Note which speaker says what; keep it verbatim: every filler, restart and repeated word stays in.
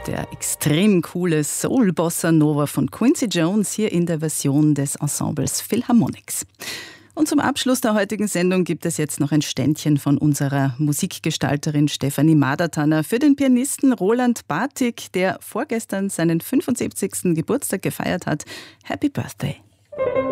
Speaker 1: der extrem coole Soul-Bossa Nova von Quincy Jones hier in der Version des Ensembles Philharmonics. Und zum Abschluss der heutigen Sendung gibt es jetzt noch ein Ständchen von unserer Musikgestalterin Stefanie Madertanner für den Pianisten Roland Bartik, der vorgestern seinen fünfundsiebzigsten Geburtstag gefeiert hat. Happy Birthday!